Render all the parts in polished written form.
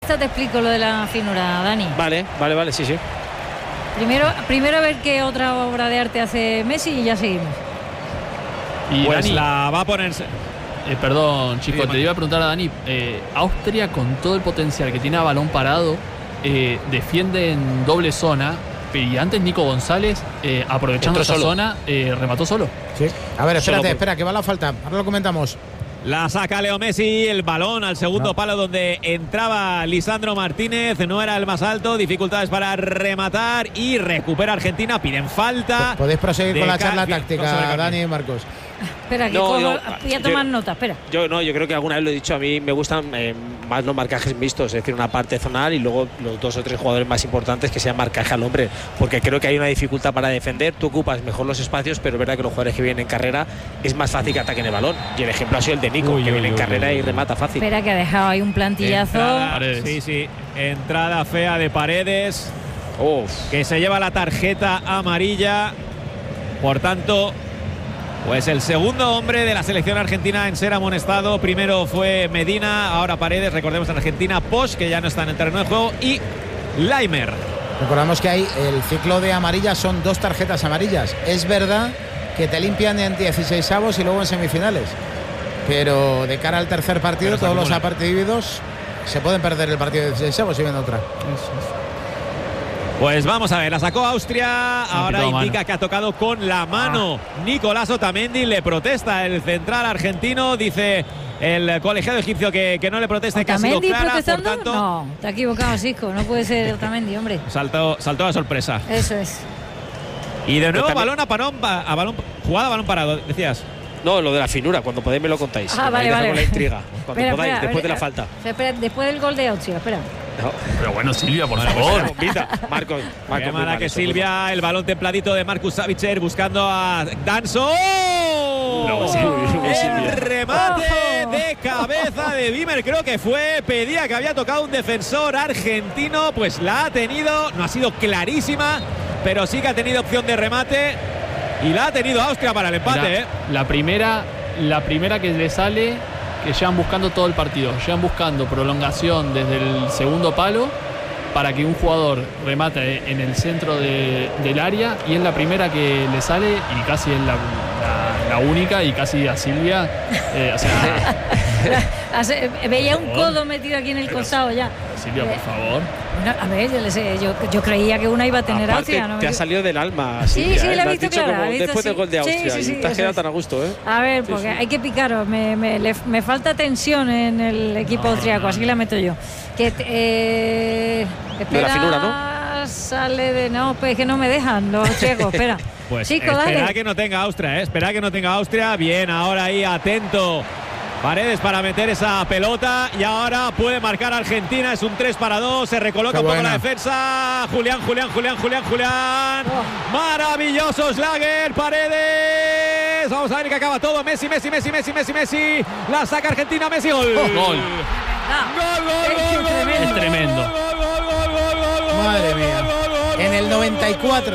esta te explico lo de la finura, Dani. Vale, sí. Primero a ver qué otra obra de arte hace Messi y ya seguimos. Y pues Dani, la va a poner... perdón, chicos, te iba a preguntar a Dani. Austria, con todo el potencial que tiene a balón parado, defiende en doble zona. Y antes Nico González, aprovechando esa zona, remató solo. Sí. A ver, espera, que va la falta. Ahora lo comentamos. La saca Leo Messi, el balón al segundo palo donde entraba Lisandro Martínez, no era el más alto, dificultades para rematar y recupera Argentina, piden falta. Podéis proseguir con la charla táctica, Dani y Marcos. Espera, que voy a tomar nota, espera. Yo creo que alguna vez lo he dicho, a mí me gustan más los marcajes mixtos, es decir, una parte zonal y luego los 2 o 3 jugadores más importantes que sean marcaje al hombre, porque creo que hay una dificultad para defender, tú ocupas mejor los espacios, pero es verdad que los jugadores que vienen en carrera es más fácil que ataquen el balón, y el ejemplo ha sido el de Nico, que viene en carrera y remata fácil. Espera, que ha dejado ahí un plantillazo. Sí, entrada fea de Paredes, que se lleva la tarjeta amarilla, por tanto... Pues el segundo hombre de la selección argentina en ser amonestado. Primero fue Medina, ahora Paredes. Recordemos en Argentina, Posch, que ya no está en el terreno de juego, y Laimer. Recordamos que hay el ciclo de amarillas, son 2 tarjetas amarillas. Es verdad que te limpian en 16avos y luego en semifinales. Pero de cara al tercer partido, todos los partidos se pueden perder el partido de 16avos y ven otra. Eso es. Pues vamos a ver, la sacó Austria, ahora indica que ha tocado con la mano. Nicolás Otamendi, le protesta el central argentino, dice el colegiado egipcio que no le proteste, que ha sido clara, por tanto... No, te ha equivocado, Sisco, no puede ser Otamendi, hombre. Saltó a sorpresa. Eso es. Y de nuevo jugada a balón parado, decías. No, lo de la finura, cuando podáis me lo contáis. Vale. Con la intriga, cuando podáis, espera, después de la falta. Espera, después del gol de Austria, espera. No. Pero bueno, Silvia, por favor. Marcos. Qué mala que Silvia, el balón templadito de Marcus Savitzer buscando a Danso. El remate de cabeza de Wimmer, creo que fue. Pedía que había tocado un defensor argentino, pues la ha tenido. No ha sido clarísima, pero sí que ha tenido opción de remate. Y la ha tenido Austria para el empate. La primera que le sale, que llevan buscando todo el partido. Llevan buscando prolongación desde el segundo palo para que un jugador remate en el centro del área, y es la primera que le sale y casi es la única, y casi a Silvia. Veía un codo metido aquí en el costado ya. Silvia, por favor. Bueno, a ver, yo creía que una iba a tener Austria. ¿No? Te ha salido del alma, Silvia, sí, la he visto clara. Después del gol de Austria, y te has quedado tan a gusto, ¿eh? A ver, porque hay que picaros. Me falta tensión en el equipo austriaco, así la meto yo. De la finura, ¿no? Sale de... No, pues es que no me dejan los austriacos, espera. Pues Chico, espera dale. que no tenga Austria, espera que no tenga Austria. Bien, ahora ahí atento Paredes para meter esa pelota, y ahora puede marcar Argentina. Es un 3-2, se recoloca un poco la defensa. Julián. Maravilloso Schlager, Paredes. Vamos a ver que acaba todo. Messi. La saca Argentina, Messi. Gol. Gol. Es tremendo. Madre mía. En el 94.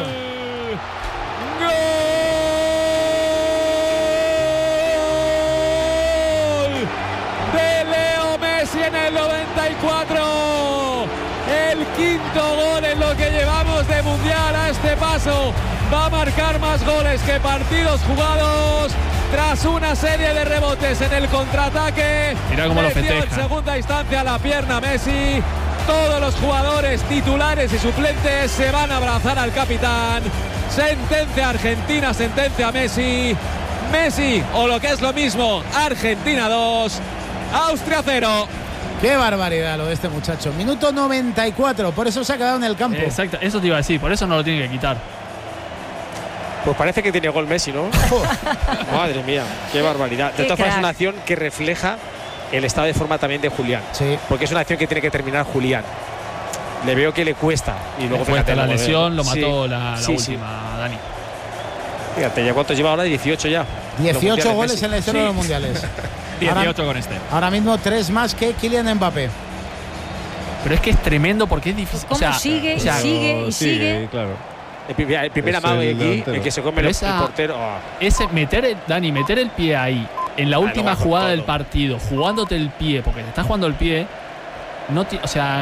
En el 94, el quinto gol en lo que llevamos de mundial. A este paso va a marcar más goles que partidos jugados, tras una serie de rebotes en el contraataque. Mira cómo lo festeja. En segunda instancia la pierna Messi. Todos los jugadores titulares y suplentes se van a abrazar al capitán. Sentencia Argentina, sentencia Messi, o lo que es lo mismo, Argentina 2, Austria 0. Qué barbaridad lo de este muchacho. Minuto 94, por eso se ha quedado en el campo. Exacto, eso te iba a decir, por eso no lo tiene que quitar. Pues parece que tiene gol Messi, ¿no? Madre mía, qué barbaridad. De todas formas, es una acción que refleja el estado de forma también de Julián. Sí. Porque es una acción que tiene que terminar Julián. Le veo que le cuesta. Y luego fíjate, la lesión lo mató sí. la última, Dani. Fíjate, ¿ya cuántos lleva ahora? 18 ya. 18 goles en la historia de los mundiales. 18 con este. Ahora mismo 3 más que Kylian Mbappé. Pero es que es tremendo porque es difícil. ¿Cómo sigue? Claro. El primer amago de aquí, el que se come el portero. Ese meter el pie ahí, en la última jugada del partido, jugándote el pie, porque te estás jugando el pie, no o sea,